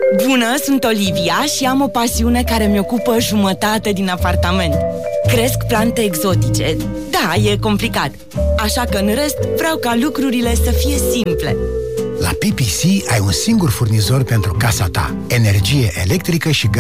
Bună, sunt Olivia și am o pasiune care mi ocupă jumătate din apartament. Cresc plante exotice. Da, e complicat. Așa că în rest vreau ca lucrurile să fie simple. La PPC ai un singur furnizor pentru casa ta: energie electrică și